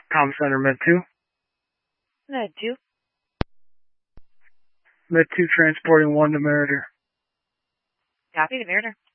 Com Center, Med 2. Med 2. Med 2 transporting 1 to Meritor. Copy to Meritor.